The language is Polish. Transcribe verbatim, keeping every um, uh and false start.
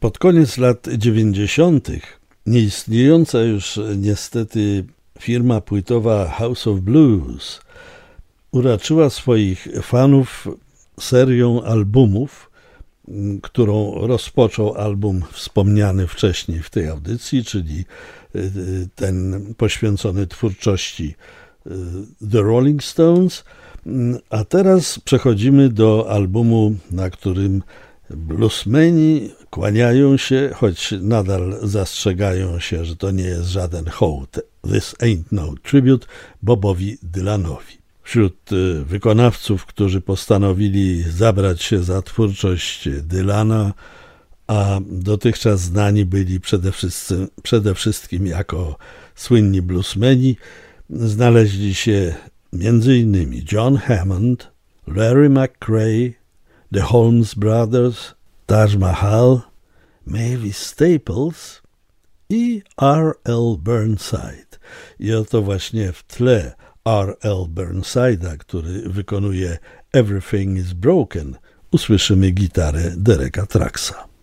Pod koniec lat dziewięćdziesiątych nieistniejąca już niestety firma płytowa House of Blues uraczyła swoich fanów serią albumów, którą rozpoczął album wspomniany wcześniej w tej audycji, czyli ten poświęcony twórczości The Rolling Stones, a teraz przechodzimy do albumu, na którym bluesmeni kłaniają się, choć nadal zastrzegają się, że to nie jest żaden hołd. This ain't no tribute Bobowi Dylanowi. Wśród wykonawców, którzy postanowili zabrać się za twórczość Dylana, a dotychczas znani byli przede wszystkim, przede wszystkim jako słynni bluesmeni, znaleźli się między innymi John Hammond, Larry McCray, The Holmes Brothers, Taj Mahal, Mavis Staples i R L Burnside. I oto właśnie w tle R L Burnside'a, który wykonuje Everything is Broken, usłyszymy gitarę Dereka Trucksa.